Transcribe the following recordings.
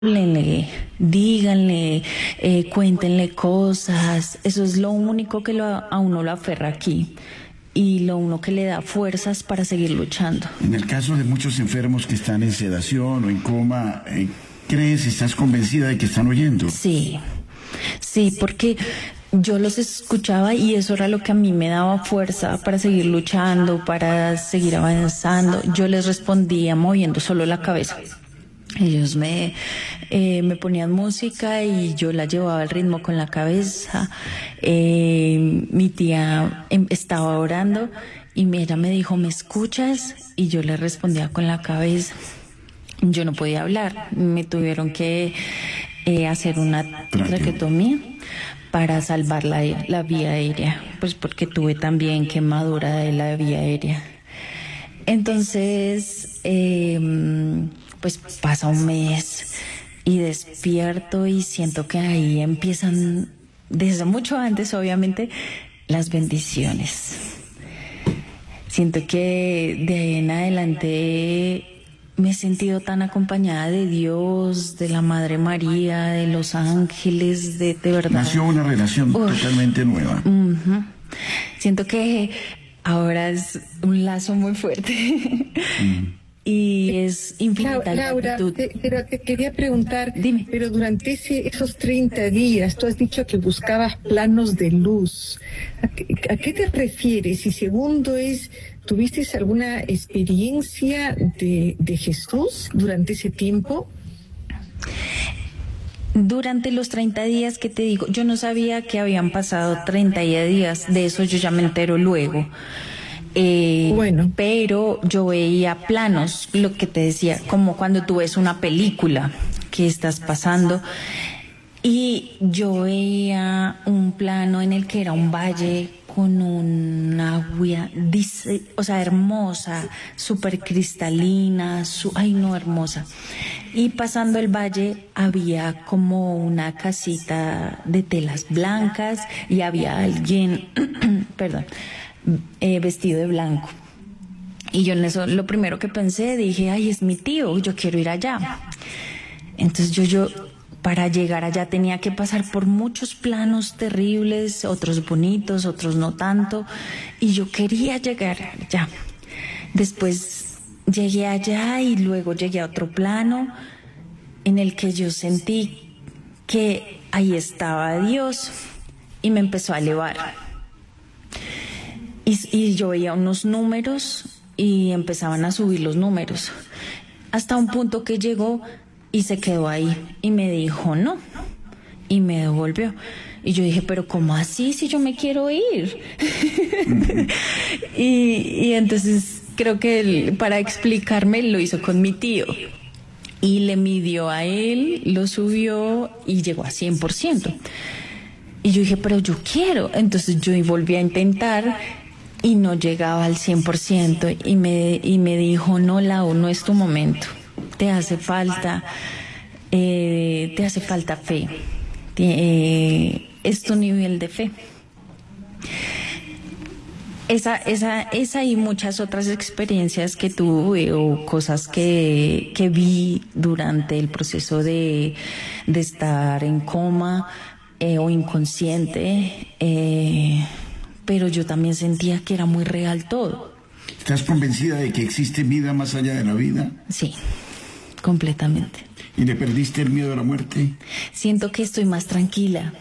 Háblenle, díganle, cuéntenle cosas. Eso es lo único que a uno lo aferra aquí y lo uno que le da fuerzas para seguir luchando. En el caso de muchos enfermos que están en sedación o en coma, ¿crees, estás convencida de que están oyendo? Sí, sí, porque yo los escuchaba y eso era lo que a mí me daba fuerza para seguir luchando, para seguir avanzando. Yo les respondía moviendo solo la cabeza. Ellos me ponían música y yo la llevaba al ritmo con la cabeza. Mi tía estaba orando y ella me dijo, ¿me escuchas? Y yo le respondía con la cabeza. Yo no podía hablar, me tuvieron que hacer una traqueotomía para salvar la vía aérea, pues porque tuve también quemadura de la vía aérea. Entonces, pues pasa un mes y despierto y siento que ahí empiezan, desde mucho antes obviamente, las bendiciones. Siento que de ahí en adelante me he sentido tan acompañada de Dios, de la Madre María, de los ángeles, de verdad. Nació una relación totalmente nueva. Siento que ahora es un lazo muy fuerte. Y es infinita Laura, pero te quería preguntar, dime. Pero durante esos 30 días, tú has dicho que buscabas planos de luz. ¿A qué te refieres? Y segundo ¿tuviste alguna experiencia de Jesús durante ese tiempo? Durante los 30 días que te digo, yo no sabía que habían pasado 30 días, de eso yo ya me entero luego. Pero yo veía planos, lo que te decía, como cuando tú ves una película que estás pasando, y yo veía un plano en el que era un valle con un agua, hermosa, súper cristalina, hermosa. Y pasando el valle había como una casita de telas blancas y había alguien, vestido de blanco. Y yo en eso, lo primero que pensé, dije, ay, es mi tío, yo quiero ir allá. Entonces yo para llegar allá tenía que pasar por muchos planos terribles, otros bonitos, otros no tanto, y yo quería llegar allá. Después llegué allá y luego llegué a otro plano en el que yo sentí que ahí estaba Dios y me empezó a elevar. Y yo veía unos números y empezaban a subir los números, hasta un punto que llegó y se quedó ahí y me dijo no, y me devolvió. Y yo dije, pero ¿cómo así si yo me quiero ir? y entonces creo que él, para explicarme, lo hizo con mi tío. Y le midió a él, lo subió y llegó a 100%. Y yo dije, pero yo quiero. Entonces yo volví a intentar y no llegaba al 100%. Y me dijo, no, Lau, no es tu momento. Te hace falta fe. Es tu nivel de fe. Esa y muchas otras experiencias que tuve o cosas que vi durante el proceso de estar en coma o inconsciente, pero yo también sentía que era muy real todo. ¿Estás convencida de que existe vida más allá de la vida? Sí, completamente. ¿Y le perdiste el miedo a la muerte? Siento que estoy más tranquila.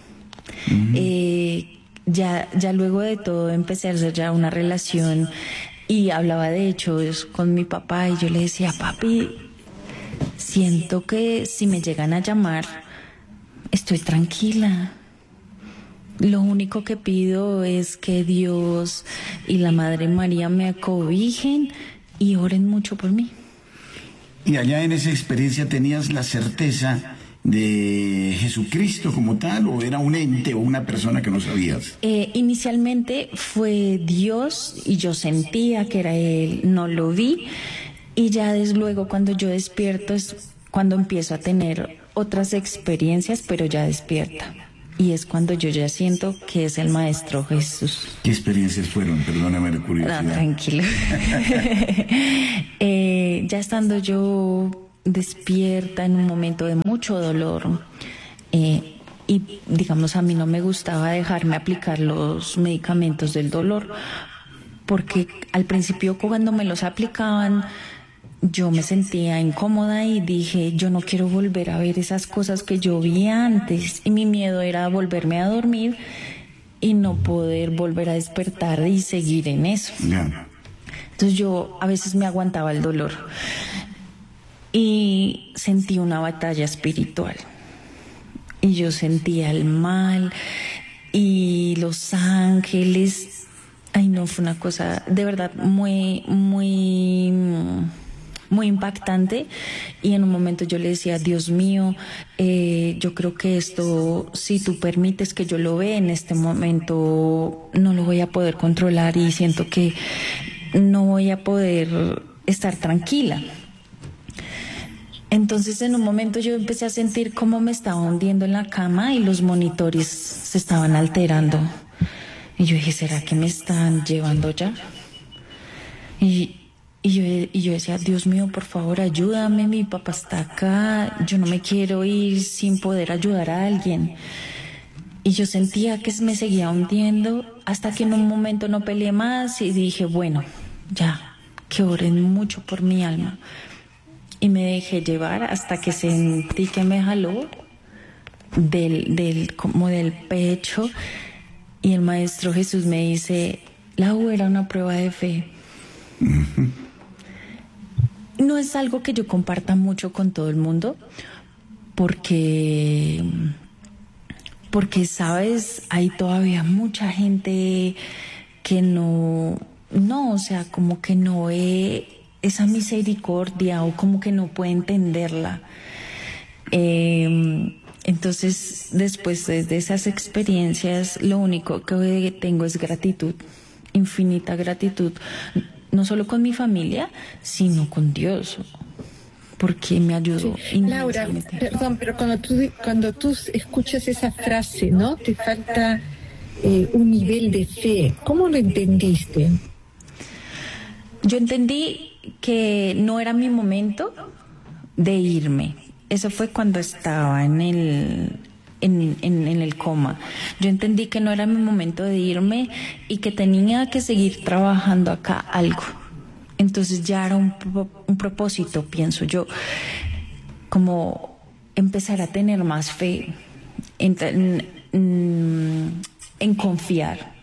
Ya luego de todo empecé a hacer ya una relación y hablaba de hecho con mi papá y yo le decía, papi, siento que si me llegan a llamar, estoy tranquila. Lo único que pido es que Dios y la Madre María me acobijen y oren mucho por mí. ¿Y allá en esa experiencia tenías la certeza de Jesucristo como tal, o era un ente o una persona que no sabías? Inicialmente fue Dios y yo sentía que era Él, no lo vi, y ya desde luego cuando yo despierto es cuando empiezo a tener otras experiencias, pero ya despierta. Y es cuando yo ya siento que es el Maestro Jesús. ¿Qué experiencias fueron? Perdóname la curiosidad. No, tranquilo. Ya estando yo despierta en un momento de mucho dolor. Y digamos, a mí no me gustaba dejarme aplicar los medicamentos del dolor, porque al principio cuando me los aplicaban yo me sentía incómoda y dije, yo no quiero volver a ver esas cosas que yo vi antes, y mi miedo era volverme a dormir y no poder volver a despertar y seguir en eso. Ya. Entonces yo a veces me aguantaba el dolor y sentí una batalla espiritual. Y yo sentía el mal y los ángeles. Ay, no, fue una cosa de verdad muy impactante. Y en un momento yo le decía, Dios mío, yo creo que esto, si tú permites que yo lo vea en este momento, no lo voy a poder controlar y siento que no voy a poder estar tranquila. Entonces en un momento yo empecé a sentir cómo me estaba hundiendo en la cama y los monitores se estaban alterando. Y yo dije, ¿será que me están llevando ya? Y yo decía, Dios mío, por favor, ayúdame, mi papá está acá, yo no me quiero ir sin poder ayudar a alguien. Y yo sentía que me seguía hundiendo hasta que en un momento no peleé más y dije, bueno, ya, que oren mucho por mi alma. Y me dejé llevar hasta que sentí que me jaló como del pecho. Y el Maestro Jesús me dice, Lau, era una prueba de fe. No es algo que yo comparta mucho con todo el mundo, porque sabes, hay todavía mucha gente que no, o sea, como que no ve esa misericordia o como que no puede entenderla. Entonces, después de esas experiencias, lo único que tengo es gratitud, infinita gratitud, no solo con mi familia, sino con Dios, porque me ayudó. Sí. Laura, perdón, pero cuando tú escuchas esa frase, ¿no? Te falta un nivel de fe. ¿Cómo lo entendiste? Yo entendí que no era mi momento de irme. Eso fue cuando estaba en el coma. Yo entendí que no era mi momento de irme y que tenía que seguir trabajando acá algo. Entonces ya era un propósito, pienso yo, como empezar a tener más fe, en confiar.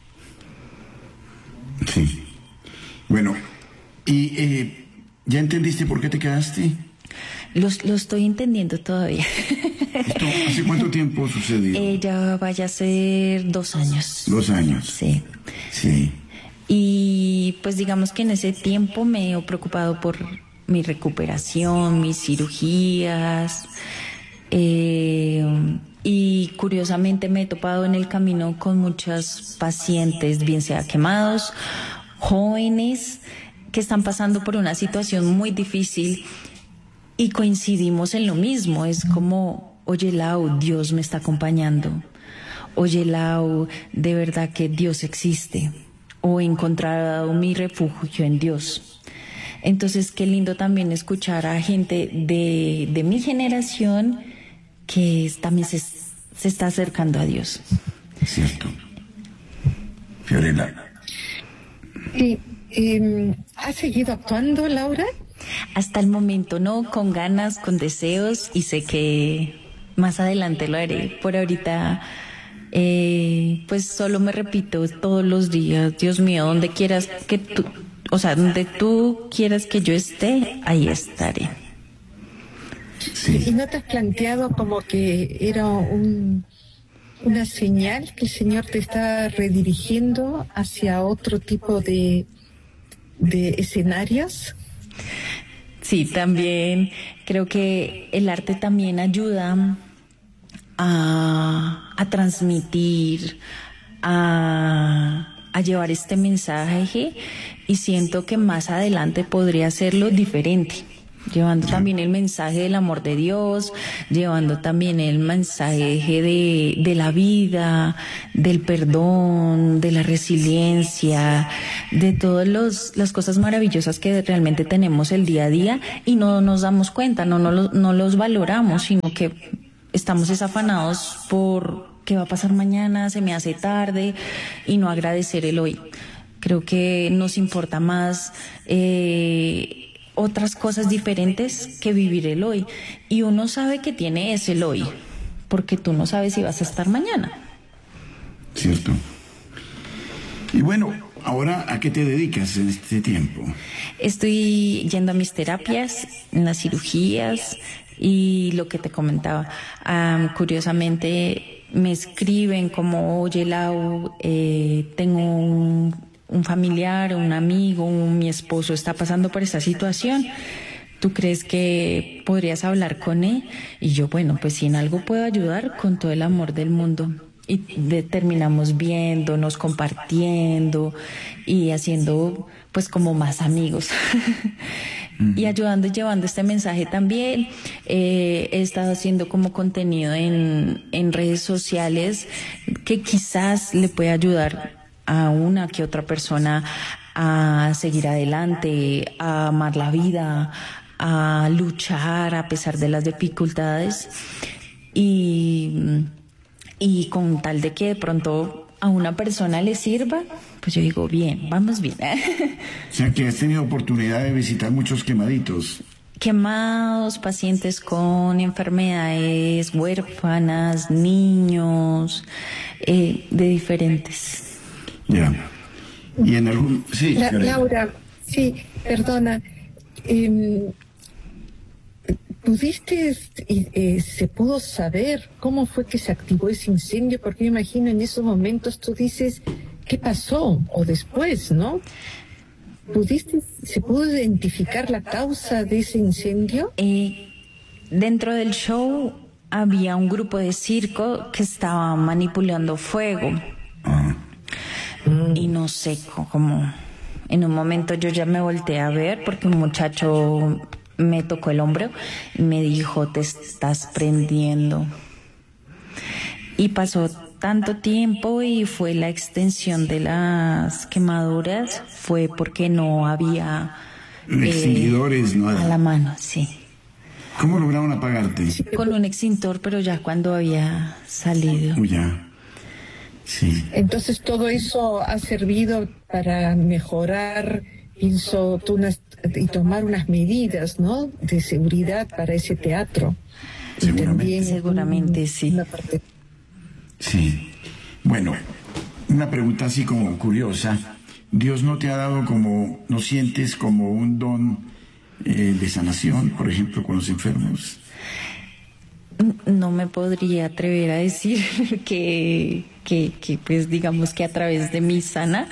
Sí. Bueno, ¿y ya entendiste por qué te quedaste? Lo estoy entendiendo todavía. ¿Esto hace cuánto tiempo sucedió? Ya vaya a ser 2 años. 2 años. Sí. Sí. Y pues digamos que en ese tiempo me he preocupado por mi recuperación, mis cirugías. Y curiosamente me he topado en el camino con muchos pacientes, bien sea quemados, jóvenes, que están pasando por una situación muy difícil. Y coincidimos en lo mismo, es como, oye Lau, Dios me está acompañando. Oye Lau, de verdad que Dios existe. O he encontrado mi refugio en Dios. Entonces, qué lindo también escuchar a gente de mi generación que también se está acercando a Dios. Cierto. Fiorella. ¿Has seguido actuando, Laura? Hasta el momento no, con ganas, con deseos, y sé que más adelante lo haré. Por ahorita, pues solo me repito todos los días, Dios mío, donde quieras que tú, o sea, donde tú quieras que yo esté, ahí estaré. Sí. ¿Y no te has planteado como que era una señal que el Señor te está redirigiendo hacia otro tipo de escenarios? Sí, también creo que el arte también ayuda a transmitir, a llevar este mensaje, y siento que más adelante podría hacerlo diferente. llevando también el mensaje del amor de Dios, llevando también el mensaje de la vida, del perdón, de la resiliencia, de todas las cosas maravillosas que realmente tenemos el día a día y no nos damos cuenta, no los valoramos, sino que estamos desafanados por qué va a pasar mañana, se me hace tarde, y no agradecer el hoy. Creo que nos importa más otras cosas diferentes que vivir el hoy. Y uno sabe que tiene ese el hoy, porque tú no sabes si vas a estar mañana. Cierto. Y bueno, ahora, ¿a qué te dedicas en este tiempo? Estoy yendo a mis terapias, en las cirugías y lo que te comentaba. Curiosamente me escriben como, oye Lau, tengo un familiar, un amigo, mi esposo está pasando por esta situación. ¿Tú crees que podrías hablar con él? Y yo, bueno, pues si en algo puedo ayudar, con todo el amor del mundo. Y terminamos viéndonos, compartiendo y haciendo pues como más amigos. Y ayudando y llevando este mensaje también. He estado haciendo como contenido en redes sociales que quizás le pueda ayudar a una que otra persona a seguir adelante, a amar la vida, a luchar a pesar de las dificultades y con tal de que de pronto a una persona le sirva, pues yo digo, bien, vamos bien. O sea que has tenido oportunidad de visitar muchos quemaditos. Quemados, pacientes con enfermedades huérfanas, niños, de diferentes. Ya. Y en algún... Sí, Laura, sí, perdona. ¿Pudiste, se pudo saber cómo fue que se activó ese incendio? Porque me imagino en esos momentos tú dices, ¿qué pasó? O después, ¿no? ¿Se pudo identificar la causa de ese incendio? Dentro del show había un grupo de circo que estaba manipulando fuego. Y no sé cómo. En un momento yo ya me volteé a ver porque un muchacho me tocó el hombro y me dijo, te estás prendiendo. Y pasó tanto tiempo y fue la extensión de las quemaduras, fue porque no había extinguidores, nada. A la mano, sí. ¿Cómo lograron apagarte? Con un extintor, pero ya cuando había salido. Ya. Sí. Entonces todo eso ha servido para mejorar, pienso, y tomar unas medidas, ¿no?, de seguridad para ese teatro. Seguramente. Seguramente, sí. Sí. Bueno, una pregunta así como curiosa. ¿Dios no te ha dado no sientes como un don de sanación, por ejemplo, con los enfermos? No me podría atrever a decir que pues digamos que a través de mi sana,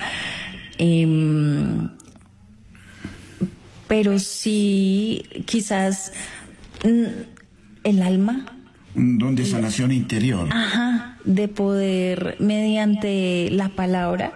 pero sí quizás el alma. Un don de sanación interior. Ajá, de poder mediante la palabra,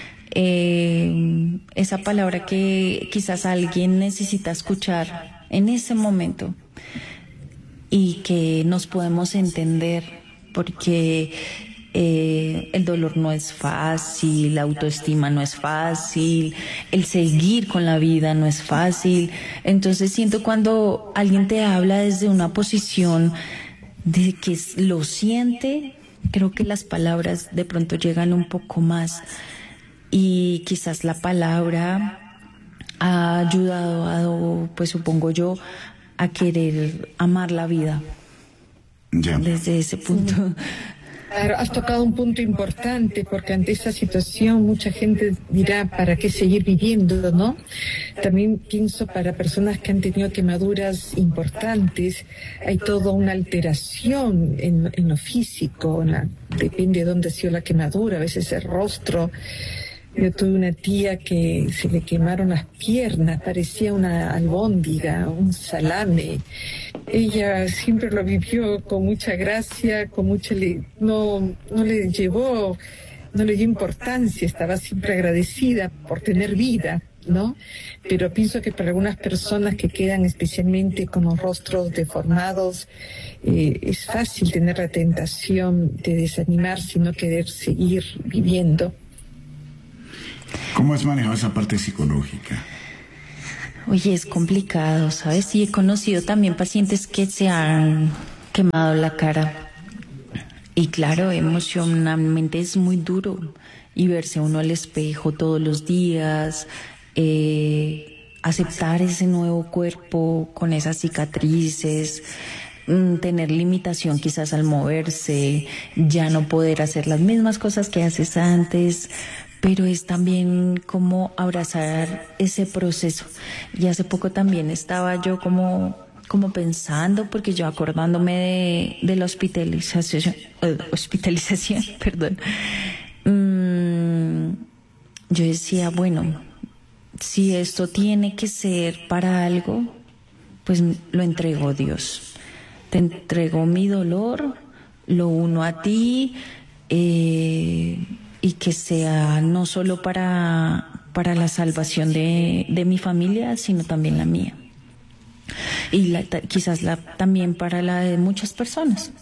esa palabra que quizás alguien necesita escuchar en ese momento y que nos podemos entender, porque el dolor no es fácil, la autoestima no es fácil, el seguir con la vida no es fácil. Entonces siento cuando alguien te habla desde una posición de que lo siente, creo que las palabras de pronto llegan un poco más, y quizás la palabra ha ayudado pues supongo yo, a querer amar la vida. Ya. Desde ese punto. Claro, has tocado un punto importante, porque ante esta situación mucha gente dirá, ¿para qué seguir viviendo, no? También pienso para personas que han tenido quemaduras importantes, hay toda una alteración en lo físico, depende de dónde ha sido la quemadura, a veces el rostro. Yo tuve una tía que se le quemaron las piernas, parecía una albóndiga, un salame. Ella siempre lo vivió con mucha gracia, no le dio importancia, estaba siempre agradecida por tener vida, ¿no? Pero pienso que para algunas personas que quedan especialmente con los rostros deformados, es fácil tener la tentación de desanimarse y no querer seguir viviendo. ¿Cómo has manejado esa parte psicológica? Oye, es complicado, ¿sabes? Y he conocido también pacientes que se han quemado la cara. Y claro, emocionalmente es muy duro. Y verse uno al espejo todos los días, aceptar ese nuevo cuerpo con esas cicatrices, tener limitación quizás al moverse, ya no poder hacer las mismas cosas que haces antes. Pero es también como abrazar ese proceso. Y hace poco también estaba yo como pensando, porque yo acordándome de la hospitalización, perdón. Yo decía, bueno, si esto tiene que ser para algo, pues lo entrego a Dios. Te entrego mi dolor, lo uno a ti, y que sea no solo para la salvación de mi familia, sino también la mía. Y quizás también para la de muchas personas.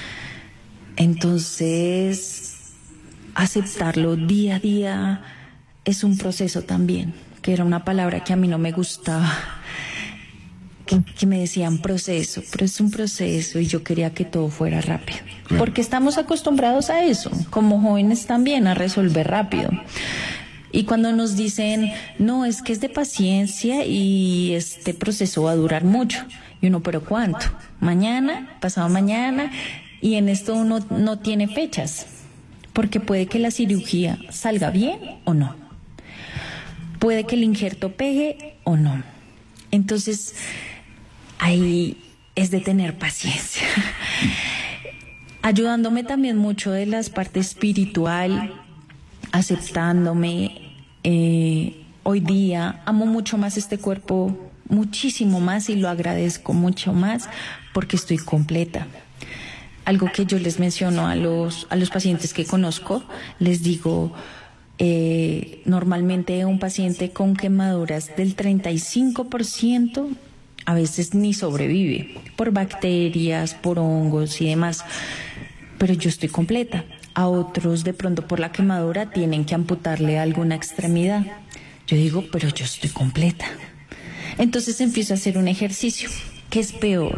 Entonces, aceptarlo día a día es un proceso también, que era una palabra que a mí no me gustaba, que me decían proceso, pero es un proceso y yo quería que todo fuera rápido. Claro. Porque estamos acostumbrados a eso, como jóvenes también, a resolver rápido. Y cuando nos dicen, no, es que es de paciencia y este proceso va a durar mucho. Y uno, ¿pero cuánto? ¿Mañana? ¿Pasado mañana? Y en esto uno no tiene fechas, porque puede que la cirugía salga bien o no. Puede que el injerto pegue o no. Entonces, ahí es de tener paciencia. Ayudándome también mucho de la parte espiritual, aceptándome. Hoy día amo mucho más este cuerpo, muchísimo más, y lo agradezco mucho más porque estoy completa. Algo que yo les menciono a los pacientes que conozco, les digo, normalmente un paciente con quemaduras del 35% a veces ni sobrevive por bacterias, por hongos y demás, pero yo estoy completa. A otros de pronto por la quemadura tienen que amputarle alguna extremidad. Yo digo, pero yo estoy completa. Entonces empiezo a hacer un ejercicio. ¿Qué es peor?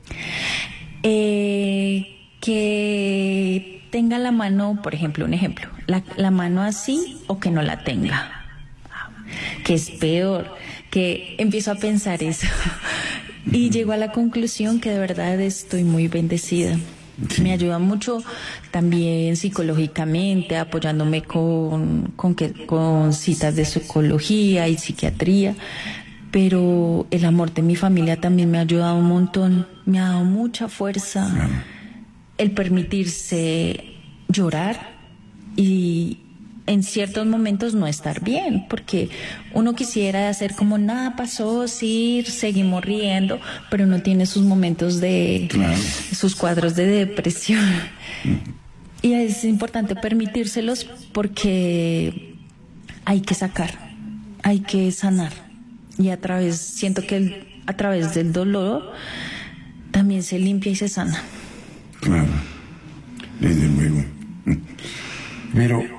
Que tenga la mano, por ejemplo, un ejemplo, la mano así o que no la tenga. ¿Qué es peor? Que empiezo a pensar eso y llego a la conclusión que de verdad estoy muy bendecida. Me ayuda mucho también psicológicamente, apoyándome con citas de psicología y psiquiatría, pero el amor de mi familia también me ha ayudado un montón, me ha dado mucha fuerza, el permitirse llorar y en ciertos momentos no estar bien, porque uno quisiera hacer como nada pasó, sí, seguimos riendo, pero uno tiene sus momentos sus cuadros de depresión. Y es importante permitírselos porque hay que sacar, hay que sanar. Y siento que a través del dolor también se limpia y se sana. Claro, desde luego. Pero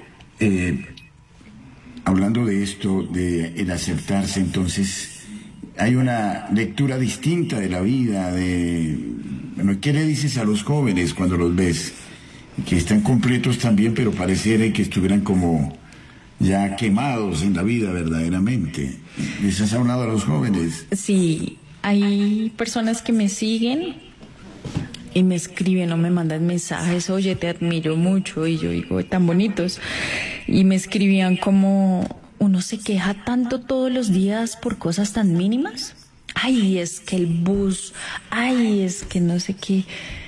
hablando de esto, de el aceptarse, entonces hay una lectura distinta de la vida, bueno, ¿qué le dices a los jóvenes cuando los ves? Que están completos también, pero pareciera que estuvieran como ya quemados en la vida verdaderamente. ¿Les has hablado a los jóvenes? Sí, hay personas que me siguen y me escriben o me mandan mensajes, oye, te admiro mucho, y yo digo, tan bonitos, y me escribían como, uno se queja tanto todos los días por cosas tan mínimas, ay, es que el bus, ay, es que no sé qué,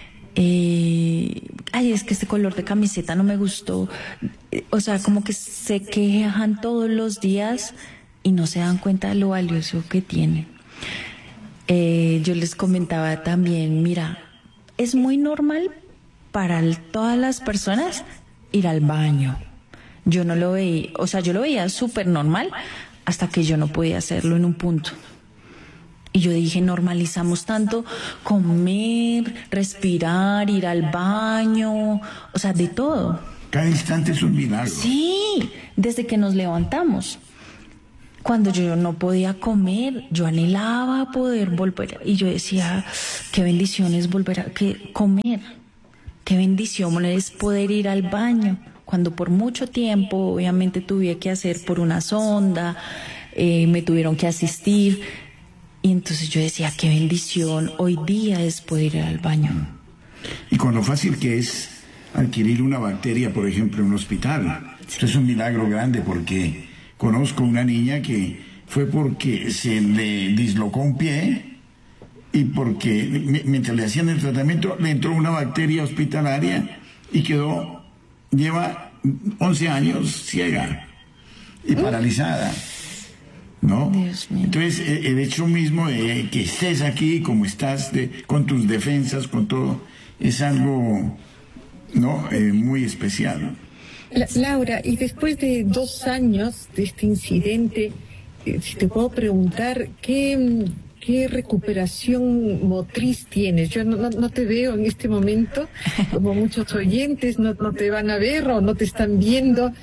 ay, es que este color de camiseta no me gustó, o sea, como que se quejan todos los días y no se dan cuenta de lo valioso que tienen. Yo les comentaba también, mira, es muy normal para todas las personas ir al baño. Yo no lo veía, o sea, yo lo veía súper normal hasta que yo no podía hacerlo en un punto. Y yo dije, normalizamos tanto comer, respirar, ir al baño, o sea, de todo. Cada instante es un milagro. Sí, desde que nos levantamos. Cuando yo no podía comer, yo anhelaba poder volver. Y yo decía, qué bendición es volver a comer. Qué bendición es poder ir al baño. Cuando por mucho tiempo, obviamente, tuve que hacer por una sonda, me tuvieron que asistir. Y entonces yo decía, qué bendición, hoy día es poder ir al baño. Y con lo fácil que es adquirir una bacteria, por ejemplo, en un hospital. Esto es un milagro grande porque conozco una niña que fue porque se le dislocó un pie y porque mientras le hacían el tratamiento le entró una bacteria hospitalaria y lleva 11 años ciega y paralizada. ¿No? Entonces, el hecho mismo de que estés aquí como estás, con tus defensas, con todo, es algo, ¿no? Muy especial. Laura, y después de 2 años de este incidente, si te puedo preguntar, ¿qué recuperación motriz tienes? Yo no te veo en este momento, como muchos oyentes no te van a ver o no te están viendo.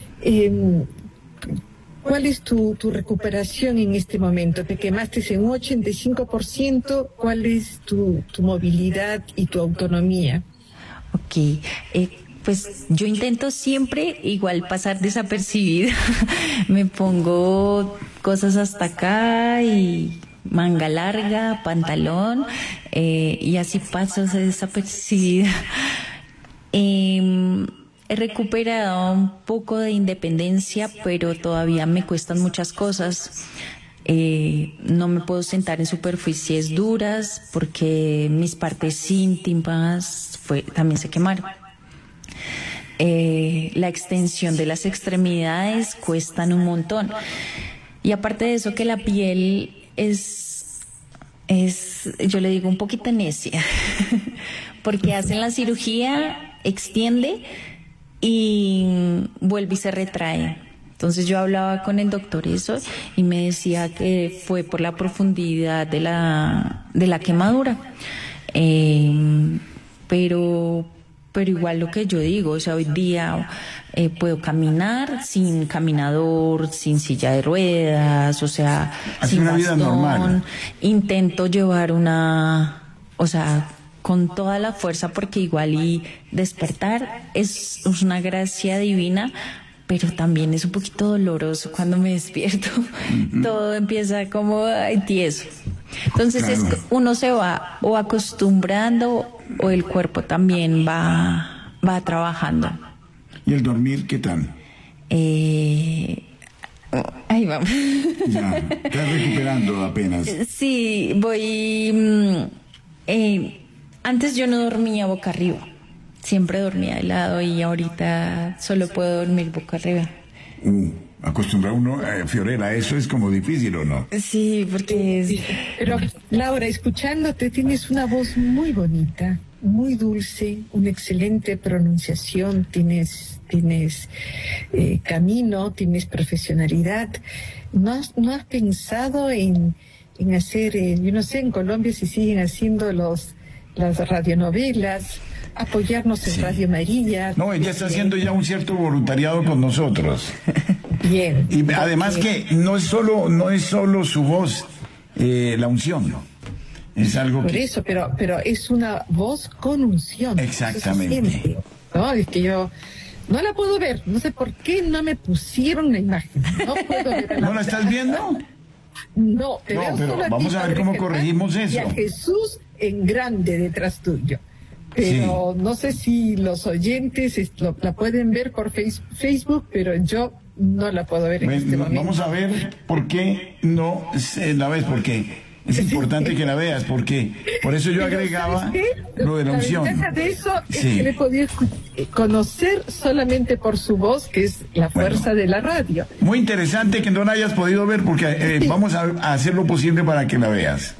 ¿Cuál es tu recuperación en este momento? Te quemaste en un 85%. ¿Cuál es tu movilidad y tu autonomía? Ok, pues yo intento siempre igual pasar desapercibida. Me pongo cosas hasta acá y manga larga, pantalón, y así paso desapercibida. He recuperado un poco de independencia, pero todavía me cuestan muchas cosas. No me puedo sentar en superficies duras porque mis partes íntimas también se quemaron. La extensión de las extremidades cuestan un montón. Y aparte de eso, que la piel es yo le digo un poquito necia, porque hacen la cirugía, extiende y vuelve y se retrae. Entonces yo hablaba con el doctor eso y me decía que fue por la profundidad de la quemadura. Pero igual lo que yo digo, o sea, hoy día puedo caminar sin caminador, sin silla de ruedas, o sea, hace sin una vida normal. Intento llevar con toda la fuerza, porque igual y despertar es una gracia divina, pero también es un poquito doloroso cuando me despierto. Todo empieza como tieso. Entonces claro. Uno se va o acostumbrando o el cuerpo también va trabajando. ¿Y el dormir qué tal? Ahí vamos. Ya, estás recuperando apenas. Sí, voy... antes yo no dormía boca arriba, siempre dormía de lado y ahorita solo puedo dormir boca arriba. Acostumbrar uno, Fiorella, eso es como difícil, ¿o no? Sí, porque Pero, Laura, escuchándote, tienes una voz muy bonita, muy dulce, una excelente pronunciación, tienes camino, tienes profesionalidad. ¿No has pensado en hacer, yo no sé, en Colombia si siguen haciendo las radionovelas, apoyarnos en Radio María? No, ella está haciendo ya un cierto voluntariado con nosotros. Bien. Y además que no es solo su voz, la unción, ¿no? Es algo Por eso, pero es una voz con unción. Exactamente. No, es que yo no la puedo ver, no sé por qué no me pusieron la imagen. No puedo ver. ¿No la estás viendo? No, te veo pero solo a vamos ti, a ver cómo Germán, corregimos eso. Y a Jesús en grande detrás tuyo. Pero sí, no sé si los oyentes la pueden ver por Facebook, pero yo no la puedo ver en este momento. Vamos a ver por qué no la ves, porque es importante que la veas, porque por eso yo agregaba lo de la unción. La ventaja de eso es que le he podido conocer solamente por su voz, que es la fuerza de la radio. Muy interesante que no la hayas podido ver, porque vamos a hacer lo posible para que la veas.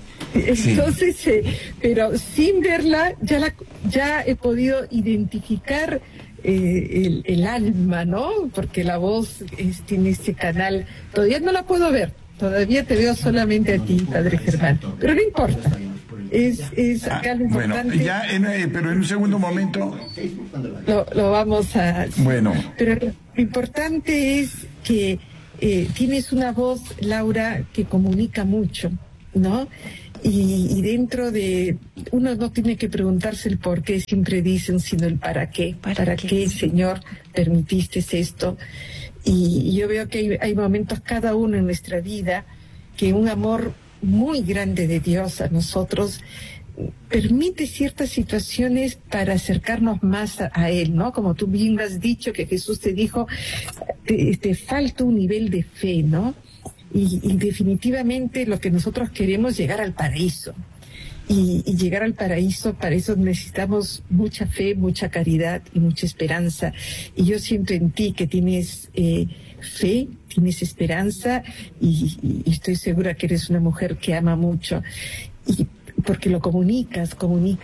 Entonces, pero sin verla ya he podido identificar el alma, ¿no? Porque la voz tiene ese canal. Todavía no la puedo ver, todavía te veo solamente a ti, Padre Germán, pero no importa. Es acá lo importante. Bueno, ya pero en un segundo momento lo vamos a... Bueno. Pero lo importante es que tienes una voz, Laura, que comunica mucho, ¿no? Y dentro de... Uno no tiene que preguntarse el por qué, siempre dicen, sino el para qué. ¿Para qué, Señor, permitiste esto? Y yo veo que hay momentos cada uno en nuestra vida que un amor muy grande de Dios a nosotros permite ciertas situaciones para acercarnos más a Él, ¿no? Como tú bien has dicho, que Jesús te dijo, te falta un nivel de fe, ¿no? Y definitivamente lo que nosotros queremos es llegar al paraíso. Y llegar al paraíso, para eso necesitamos mucha fe, mucha caridad y mucha esperanza. Y yo siento en ti que tienes fe, tienes esperanza y estoy segura que eres una mujer que ama mucho. Y porque lo comunicas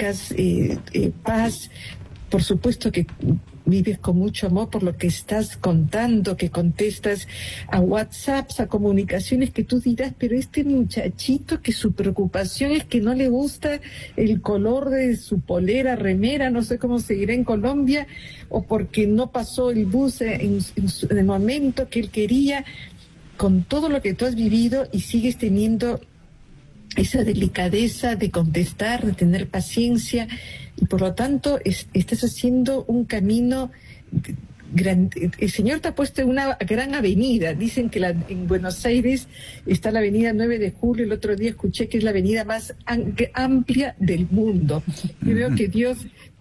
paz. Por supuesto que vives con mucho amor por lo que estás contando, que contestas a WhatsApps, a comunicaciones que tú dirás, pero este muchachito que su preocupación es que no le gusta el color de su polera, remera, no sé cómo se dirá en Colombia, o porque no pasó el bus en el momento que él quería, con todo lo que tú has vivido y sigues teniendo esa delicadeza de contestar, de tener paciencia, y por lo tanto estás haciendo un camino grande. El Señor te ha puesto en una gran avenida. Dicen que en Buenos Aires está la avenida 9 de Julio, el otro día escuché que es la avenida más amplia del mundo. Yo veo que Dios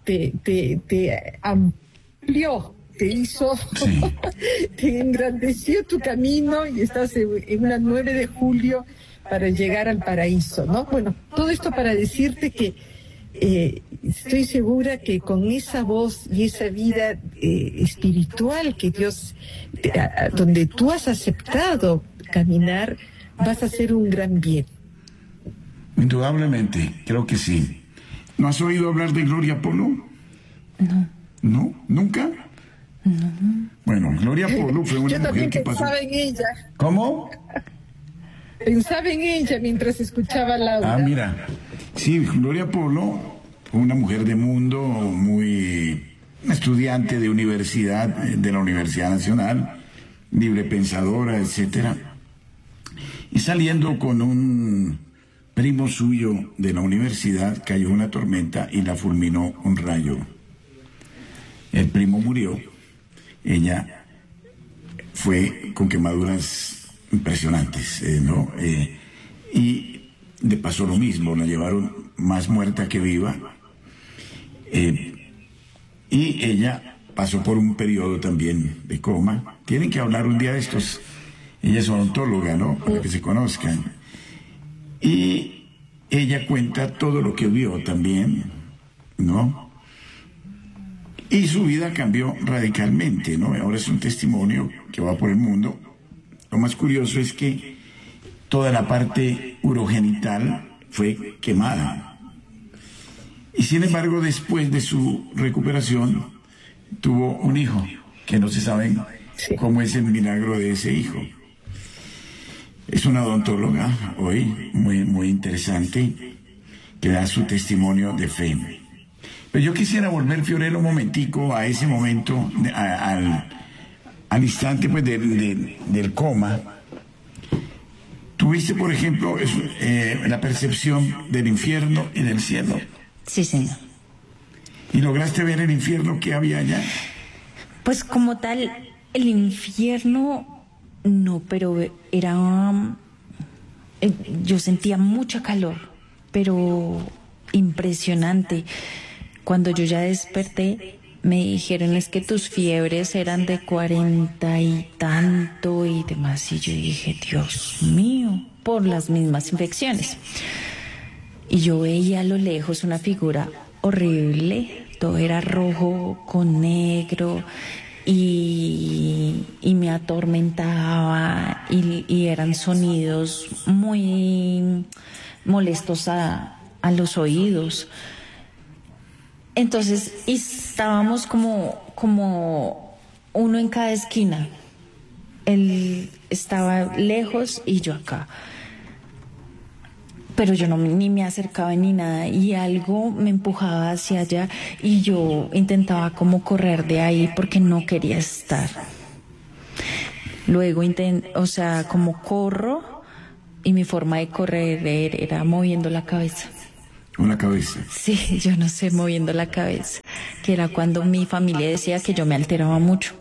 te amplió, te hizo, sí. Te engrandeció tu camino y estás en una 9 de julio para llegar al paraíso, ¿no? Bueno, todo esto para decirte que estoy segura que con esa voz y esa vida espiritual que Dios, donde tú has aceptado caminar, vas a hacer un gran bien. Indudablemente, creo que sí. ¿No has oído hablar de Gloria Polo? No. ¿No? ¿Nunca? No. Bueno, Gloria Polo fue una mujer que pasó... Yo también pensaba en ella. ¿Cómo? Pensaba en ella mientras escuchaba a Laura. Ah, mira. Sí, Gloria Polo fue una mujer de mundo, una estudiante de universidad, de la Universidad Nacional, libre pensadora, etcétera. Y saliendo con un primo suyo de la universidad, cayó una tormenta y la fulminó un rayo. El primo murió. Ella fue con quemaduras impresionantes, ¿no? Y le pasó lo mismo, la llevaron más muerta que viva, y ella pasó por un periodo también de coma. Tienen que hablar un día de estos. Ella es odontóloga, ¿no? Para que se conozcan. Y ella cuenta todo lo que vio también, ¿no? Y su vida cambió radicalmente, ¿no? Ahora es un testimonio que va por el mundo. Lo más curioso es que toda la parte urogenital fue quemada. Y sin embargo, después de su recuperación, tuvo un hijo, que no se sabe cómo es el milagro de ese hijo. Es una odontóloga hoy muy, muy interesante, que da su testimonio de fe. Pero yo quisiera volver, Fiorella, un momentico a ese momento, al instante pues del coma. ¿Tuviste, por ejemplo, la percepción del infierno y del cielo? Sí, señor. ¿Y lograste ver el infierno que había allá? Pues como tal, el infierno no, pero era... yo sentía mucha calor, pero impresionante. Cuando yo ya desperté, me dijeron es que tus fiebres eran de 40 y tanto y demás. Y yo dije, Dios mío, por las mismas infecciones. Y yo veía a lo lejos una figura horrible, todo era rojo con negro y me atormentaba y eran sonidos muy molestos a los oídos. Entonces, y estábamos como uno en cada esquina. Él estaba lejos y yo acá. Pero yo ni me acercaba ni nada, y algo me empujaba hacia allá y yo intentaba como correr de ahí porque no quería estar. Luego como corro, y mi forma de correr era moviendo la cabeza. ¿Con la cabeza? Sí, yo no sé, moviendo la cabeza, que era cuando mi familia decía que yo me alteraba mucho.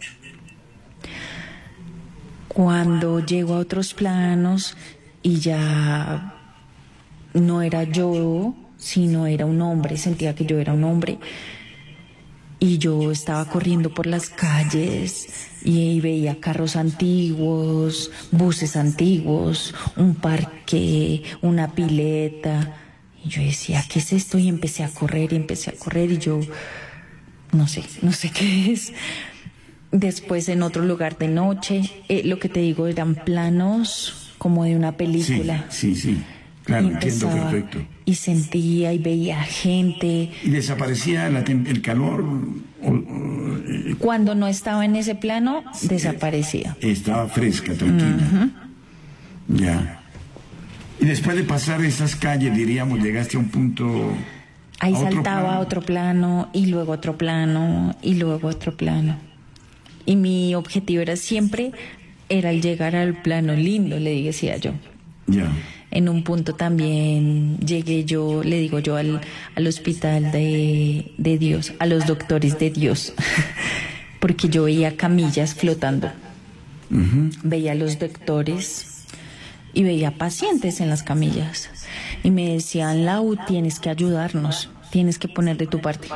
Cuando llego a otros planos y ya no era yo, sino era un hombre, sentía que yo era un hombre. Y yo estaba corriendo por las calles y veía carros antiguos, buses antiguos, un parque, una pileta. Y yo decía, ¿qué es esto? Y empecé a correr y yo no sé qué es. Después en otro lugar de noche, lo que te digo eran planos como de una película. Sí. Claro, entiendo perfecto. Y sentía y veía gente. ¿Y desaparecía el calor? Cuando no estaba en ese plano, desaparecía. Estaba fresca, tranquila. Uh-huh. Ya. Y después de pasar esas calles, diríamos, llegaste a un punto... Ahí saltaba a otro plano, y luego otro plano, y luego otro plano. Y mi objetivo era el llegar al plano lindo, le decía yo. Ya. En un punto también llegué yo, le digo yo, al hospital de Dios, a los doctores de Dios, porque yo veía camillas flotando. Uh-huh. Veía a los doctores y veía pacientes en las camillas. Y me decían, Lau, tienes que ayudarnos, tienes que poner de tu parte.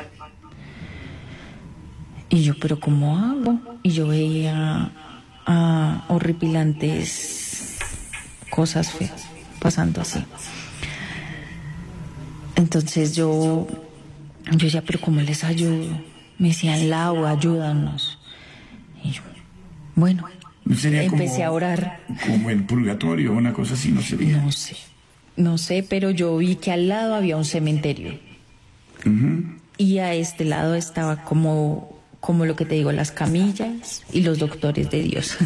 Y yo, ¿pero cómo hago? Y yo veía horripilantes cosas feas pasando así. Entonces yo decía, ¿pero cómo les ayudo? Me decían, Lau, ayúdanos. Y yo, bueno, empecé a orar. Como el purgatorio, una cosa así, ¿no sería? No sé, pero yo vi que al lado había un cementerio. Uh-huh. Y a este lado estaba como lo que te digo, las camillas y los doctores de Dios.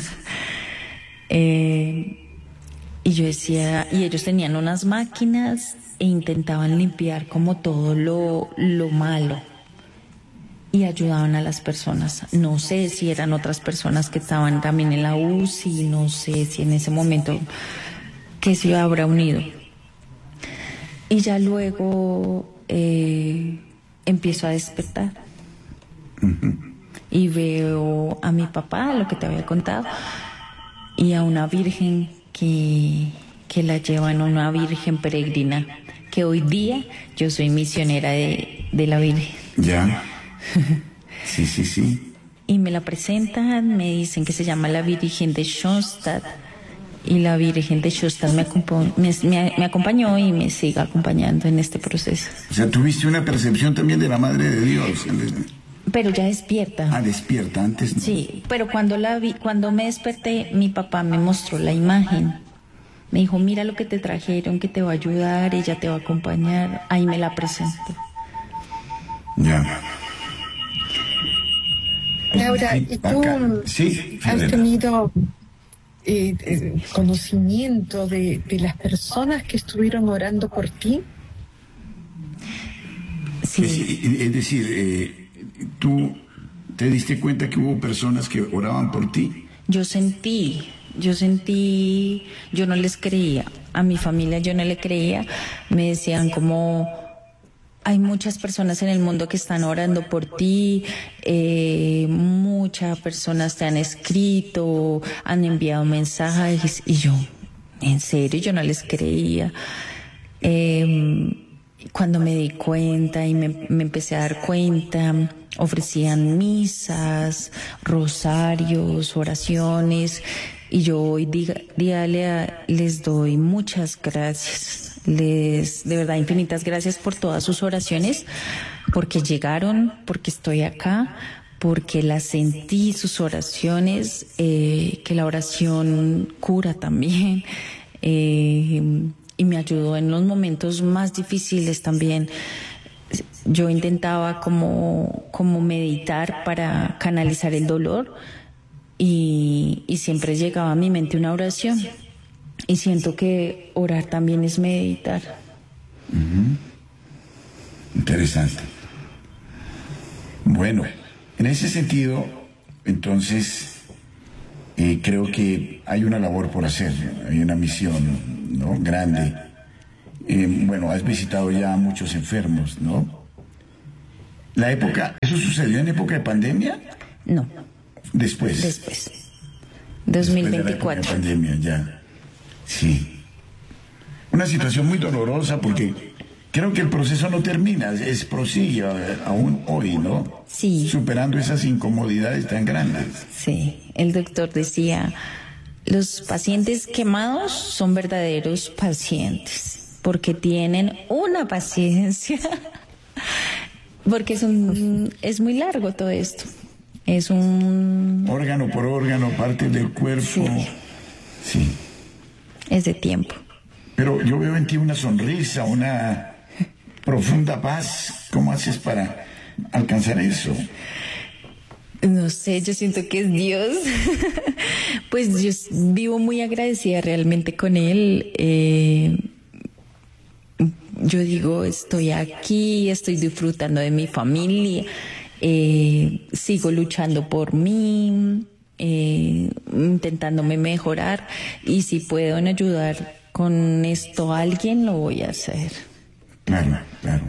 Y yo decía, y ellos tenían unas máquinas e intentaban limpiar como todo lo malo y ayudaban a las personas. No sé si eran otras personas que estaban también en la UCI, no sé si en ese momento que se habrá unido. Y ya luego empiezo a despertar. Uh-huh. Y veo a mi papá, lo que te había contado, y a una virgen que la llevan, una virgen peregrina, que hoy día yo soy misionera de la Virgen. Ya. Sí. Y me la presentan, me dicen que se llama la Virgen de Schoenstatt, y la Virgen de Schoenstatt me acompañó y me sigue acompañando en este proceso. O sea, tuviste una percepción también de la Madre de Dios. Pero ya despierta. Ah, despierta, antes no. Sí, pero cuando me desperté, mi papá me mostró la imagen. Me dijo, mira lo que te trajeron, que te va a ayudar, ella te va a acompañar. Ahí me la presento. Ya. Laura, ¿y tú has tenido conocimiento de las personas que estuvieron orando por ti? Sí. Es decir, ¿tú te diste cuenta que hubo personas que oraban por ti? Yo sentí, yo no les creía, a mi familia yo no le creía, me decían como, hay muchas personas en el mundo que están orando por ti, muchas personas te han escrito, han enviado mensajes, y yo, en serio, yo no les creía. Cuando me di cuenta y me empecé a dar cuenta, ofrecían misas, rosarios, oraciones, y yo hoy día les doy muchas gracias. De verdad, infinitas gracias por todas sus oraciones, porque llegaron, porque estoy acá, porque las sentí, sus oraciones, que la oración cura también, y me ayudó en los momentos más difíciles también. yo intentaba como meditar para canalizar el dolor y siempre llegaba a mi mente una oración. Y siento que orar también es meditar. Interesante. Bueno, en ese sentido, entonces, creo que hay una labor por hacer, hay una misión, ¿no?, grande. Bueno, has visitado ya a muchos enfermos, ¿no? ¿Eso sucedió en época de pandemia? No. Después. 2024. Después de la pandemia, ya. Sí. Una situación muy dolorosa porque creo que el proceso no termina, prosigue aún hoy, ¿no? Sí. Superando esas incomodidades tan grandes. Sí, el doctor decía, los pacientes quemados son verdaderos pacientes, porque tienen una paciencia, porque es muy largo todo esto. Es un... órgano por órgano, parte del cuerpo. Sí. Es de tiempo. Pero yo veo en ti una sonrisa, una profunda paz. ¿Cómo haces para alcanzar eso? No sé, yo siento que es Dios. Pues yo vivo muy agradecida realmente con Él. Yo digo, estoy aquí, estoy disfrutando de mi familia, sigo luchando por mí, intentándome mejorar, y si puedo ayudar con esto a alguien, lo voy a hacer. Claro.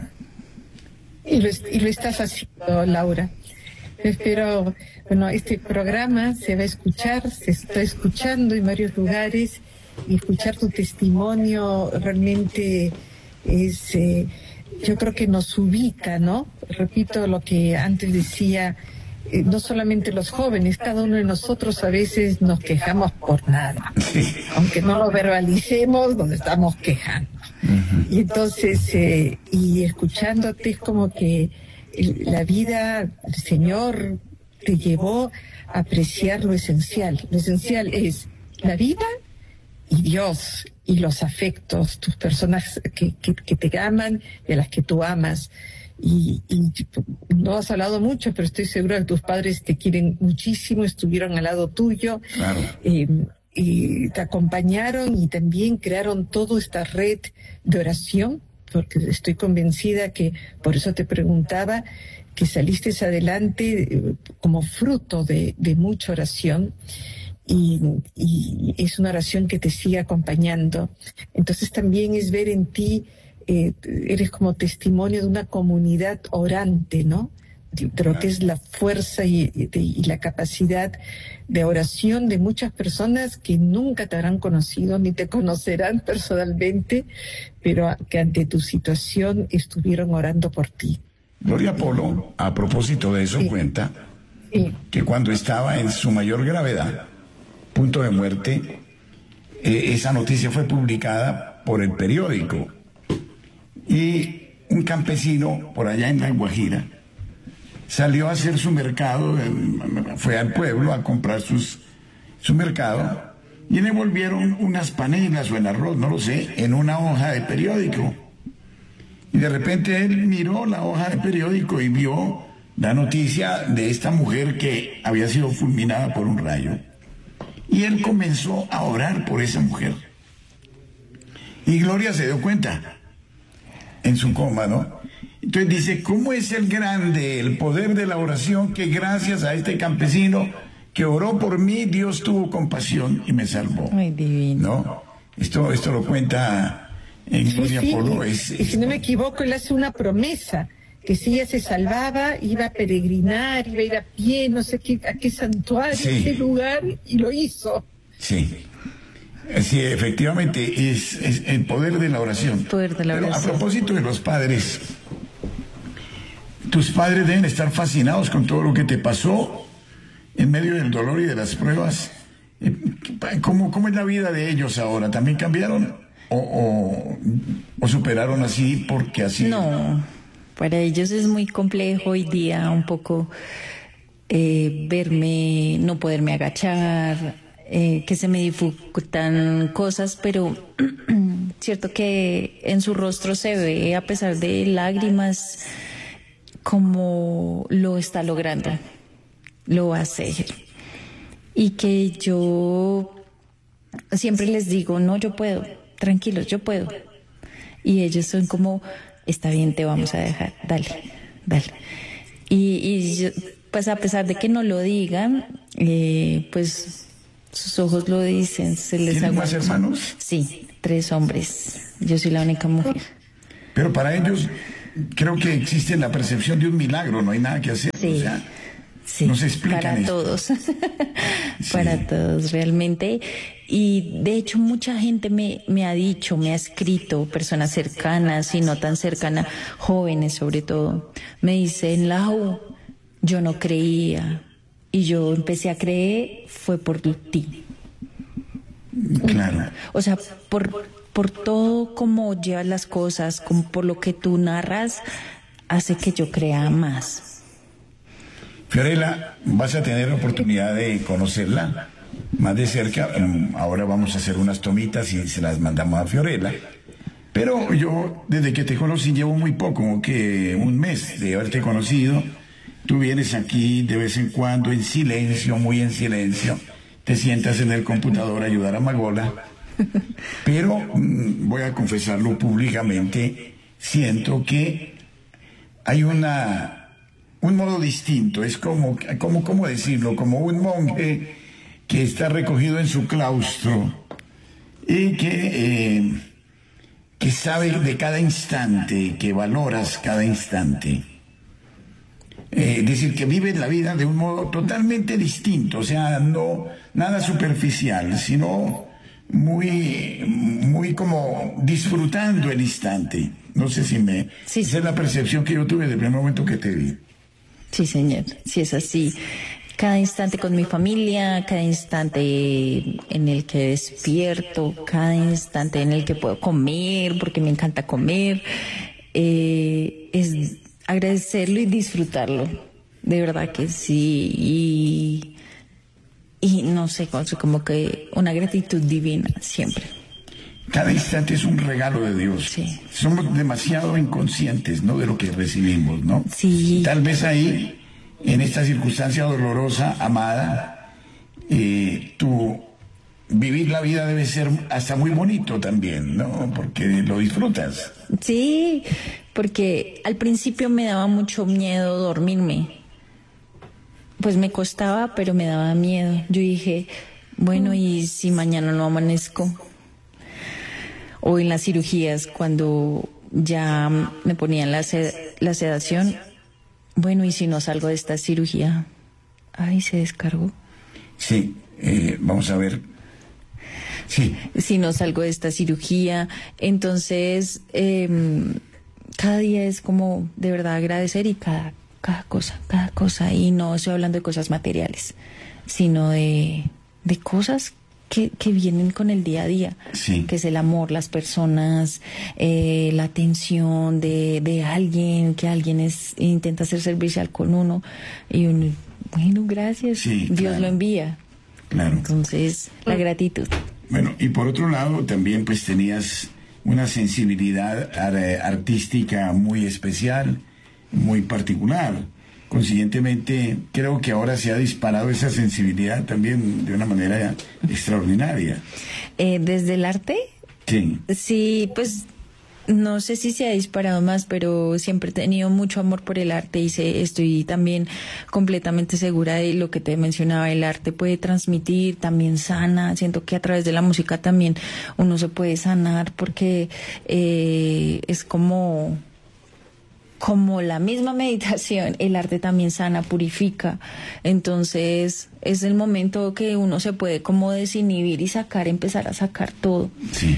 Y lo estás haciendo, Laura. Espero, este programa se va a escuchar, se está escuchando en varios lugares, y escuchar tu testimonio realmente es, yo creo que nos ubica, ¿no? Repito lo que antes decía, no solamente los jóvenes, cada uno de nosotros a veces nos quejamos por nada, aunque no lo verbalicemos, nos estamos quejando. Y entonces, y escuchándote es como que la vida, el Señor te llevó a apreciar lo esencial. Lo esencial es la vida y Dios y los afectos, tus personas que te aman y a las que tú amas. Y no has hablado mucho, pero estoy segura que tus padres te quieren muchísimo, estuvieron al lado tuyo. Claro. Y te acompañaron y también crearon toda esta red de oración, porque estoy convencida que, por eso te preguntaba, que saliste adelante como fruto de mucha oración, y es una oración que te sigue acompañando. Entonces también es ver en ti, eres como testimonio de una comunidad orante, ¿no? De lo que es la fuerza y la capacidad de oración de muchas personas que nunca te habrán conocido ni te conocerán personalmente, pero que ante tu situación estuvieron orando por ti. Gloria Polo, a propósito de eso, cuenta que cuando estaba en su mayor gravedad, punto de muerte, esa noticia fue publicada por el periódico, y un campesino por allá en La Guajira salió a hacer su mercado, fue al pueblo a comprar su mercado, y le envolvieron unas panelas o el arroz, no lo sé, en una hoja de periódico. Y de repente él miró la hoja de periódico y vio la noticia de esta mujer que había sido fulminada por un rayo. Y él comenzó a orar por esa mujer. Y Gloria se dio cuenta en su coma, ¿no? Entonces dice, ¿cómo es el grande el poder de la oración, que gracias a este campesino que oró por mí, Dios tuvo compasión y me salvó? Ay, divino. ¿No? Esto lo cuenta en Gloria Polo. Y si no me equivoco, él hace una promesa, que si ella se salvaba, iba a peregrinar, iba a ir a pie, no sé a qué santuario, a qué lugar, y lo hizo. Sí. Sí, efectivamente, es el poder de la oración. Poder de la oración. Pero a propósito de los padres, tus padres deben estar fascinados con todo lo que te pasó en medio del dolor y de las pruebas. ¿Cómo es la vida de ellos ahora? ¿También cambiaron? ¿O superaron así porque así? No, para ellos es muy complejo hoy día un poco verme, no poderme agachar, que se me dificultan cosas, pero cierto que en su rostro se ve, a pesar de lágrimas, como lo está logrando, lo va a hacer. Y que yo siempre les digo, no, yo puedo, tranquilos, yo puedo. Y ellos son como, está bien, te vamos a dejar, dale. Y yo, pues a pesar de que no lo digan, pues sus ojos lo dicen, se les ¿Tienen más aguanta. hermanos? Sí, 3 hombres, yo soy la única mujer. Pero para ellos creo que existe la percepción de un milagro, no hay nada que hacer. Sí. O sea, Sí, no se explican para esto. todos, Sí. para todos realmente. Y de hecho mucha gente me ha dicho, me ha escrito, personas cercanas y no tan cercanas, jóvenes sobre todo, me dicen, Lau, yo no creía y yo empecé a creer fue por ti. Claro. O sea, por todo como llevas las cosas, como por lo que tú narras, hace que yo crea más. Fiorella, vas a tener la oportunidad de conocerla más de cerca. Ahora vamos a hacer unas tomitas y se las mandamos a Fiorella. Pero yo, desde que te conocí, llevo muy poco, como que un mes de haberte conocido. Tú vienes aquí de vez en cuando en silencio, muy en silencio. Te sientas en el computador a ayudar a Magola. Pero voy a confesarlo públicamente, siento que hay un modo distinto, es ¿cómo decirlo? Como un monje que está recogido en su claustro y que sabe de cada instante, que valoras cada instante. Es decir, que vive la vida de un modo totalmente distinto, o sea, no nada superficial, sino muy como disfrutando el instante. No sé si Sí. Esa es la percepción que yo tuve desde el primer momento que te vi. Sí, señor, sí es así. Cada instante con mi familia, cada instante en el que despierto, cada instante en el que puedo comer, porque me encanta comer, es agradecerlo y disfrutarlo. De verdad que sí. Y no sé, como que una gratitud divina siempre. Cada instante es un regalo de Dios. Sí. Somos demasiado inconscientes, ¿no?, de lo que recibimos, ¿no? Sí. Tal vez ahí, en esta circunstancia dolorosa, amada, tu vivir la vida debe ser hasta muy bonito también, ¿no? Porque lo disfrutas. Sí, porque al principio me daba mucho miedo dormirme. Pues me costaba, pero me daba miedo. Yo dije, bueno, ¿y si mañana no amanezco? O en las cirugías, cuando ya me ponían la sedación, bueno, ¿y si no salgo de esta cirugía? Ay, se descargó. Sí, vamos a ver. Sí. Si no salgo de esta cirugía, entonces cada día es como de verdad agradecer y cada cosa, y no estoy hablando de cosas materiales, sino de cosas que vienen con el día a día, sí, que es el amor, las personas, la atención de alguien, que alguien intenta ser servicial con uno, y uno, bueno, gracias, sí, Dios claro, lo envía. Claro. Entonces, la gratitud. Bueno, y por otro lado, también pues tenías una sensibilidad artística muy especial, muy particular. Consiguientemente, creo que ahora se ha disparado esa sensibilidad también de una manera extraordinaria. ¿Desde el arte? Sí. Sí, pues no sé si se ha disparado más, pero siempre he tenido mucho amor por el arte y estoy también completamente segura de lo que te mencionaba. El arte puede transmitir, también sana. Siento que a través de la música también uno se puede sanar, porque es como la misma meditación, el arte también sana, purifica. Entonces es el momento que uno se puede como desinhibir y empezar a sacar todo. Sí.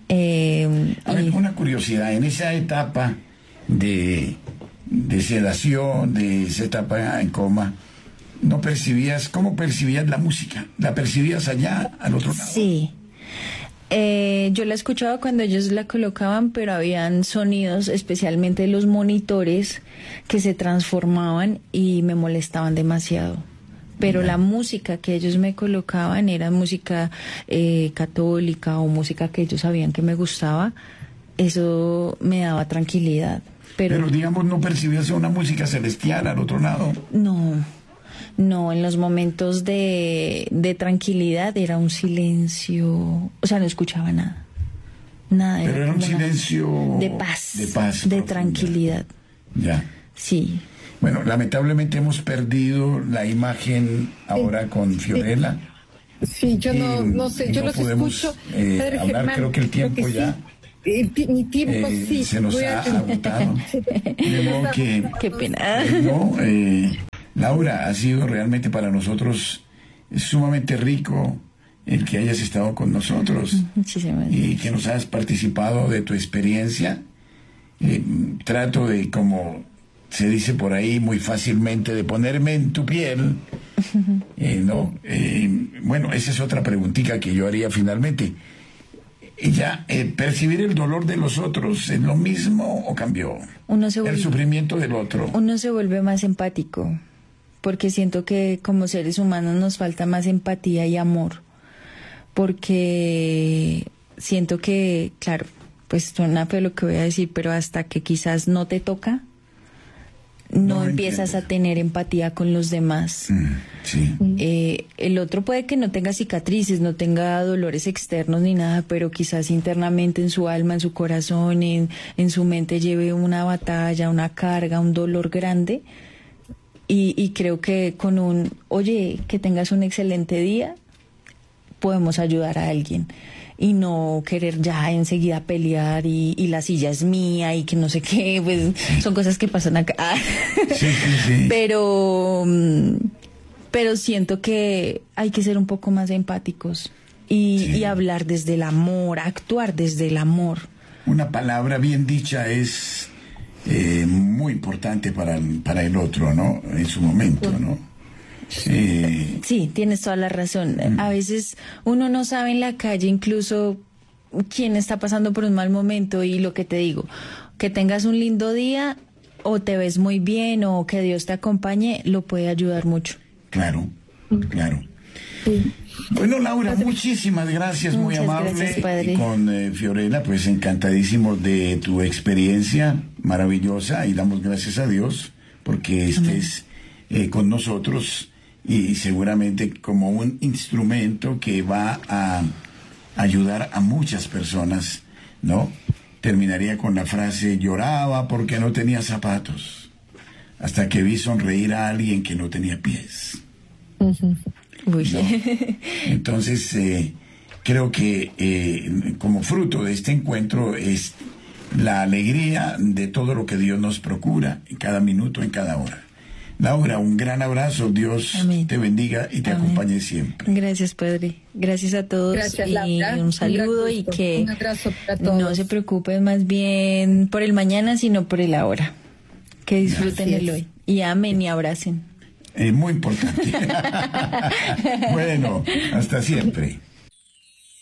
A ver, una curiosidad, en esa etapa de sedación, de esa etapa en coma, ¿no percibías, cómo percibías la música? ¿La percibías allá, al otro lado? Sí. Yo la escuchaba cuando ellos la colocaban, pero habían sonidos, especialmente los monitores, que se transformaban y me molestaban demasiado. Pero la música que ellos me colocaban era música católica, o música que ellos sabían que me gustaba. Eso me daba tranquilidad. Pero digamos, ¿no percibías una música celestial al otro lado? No, en los momentos de tranquilidad era un silencio, o sea, no escuchaba nada. Nada. Pero era un silencio de paz, de profunda. tranquilidad. Ya. Sí. Bueno, lamentablemente hemos perdido la imagen ahora con Fiorella. Sí, yo no sé, yo los escucho. Padre hablar, Germán, creo que el tiempo ya... Mi tiempo sí. Se nos ha agotado. De modo que... Qué pena. Laura, ha sido realmente para nosotros sumamente rico el que hayas estado con nosotros. Muchísimas gracias. Y que nos hayas participado de tu experiencia. Trato de, como se dice por ahí muy fácilmente, de ponerme en tu piel. Bueno, esa es otra preguntita que yo haría finalmente. ¿Percibir el dolor de los otros es lo mismo o cambió? El sufrimiento del otro. Uno se vuelve más empático, porque siento que como seres humanos nos falta más empatía y amor, porque siento que, claro, pues suena feo lo que voy a decir, pero hasta que quizás no te toca, no empiezas a tener empatía con los demás. Sí. El otro puede que no tenga cicatrices, no tenga dolores externos ni nada, pero quizás internamente en su alma, en su corazón, en su mente lleve una batalla, una carga, un dolor grande. Y creo que con oye, que tengas un excelente día, podemos ayudar a alguien. Y no querer ya enseguida pelear y la silla es mía y que no sé qué, pues son cosas que pasan acá. Sí. Pero siento que hay que ser un poco más empáticos y hablar desde el amor, actuar desde el amor. Una palabra bien dicha es muy importante para el otro, ¿no? En su momento, ¿no? Sí, tienes toda la razón. A veces uno no sabe en la calle incluso quién está pasando por un mal momento, y lo que te digo, que tengas un lindo día o te ves muy bien o que Dios te acompañe, lo puede ayudar mucho. Claro. Sí. Bueno, Laura, muchísimas gracias, muy amable. Gracias, padre. Y con Fiorella, pues encantadísimos de tu experiencia maravillosa, y damos gracias a Dios porque estés con nosotros, y seguramente como un instrumento que va a ayudar a muchas personas, ¿no? Terminaría con la frase: lloraba porque no tenía zapatos, hasta que vi sonreír a alguien que no tenía pies. ¿No? Entonces, creo que como fruto de este encuentro es la alegría de todo lo que Dios nos procura en cada minuto, en cada hora. Laura, un gran abrazo, Dios te bendiga y te acompañe siempre. Gracias, Padre. Gracias a todos. Gracias, y Laura. un saludo, y que un abrazo para todos. No se preocupen más bien por el mañana, sino por el ahora. Que disfruten el hoy. Y amen y abracen. Muy importante. Bueno, hasta siempre.